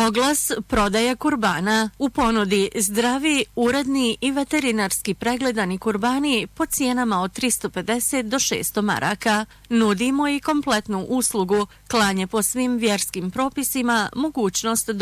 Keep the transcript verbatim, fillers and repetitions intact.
Oglas prodaje kurbana. U ponudi zdravi, uredni i veterinarski pregledani kurbani po cijenama od tristo pedeset do šesto maraka. Nudimo i kompletnu uslugu, klanje po svim vjerskim propisima, mogućnost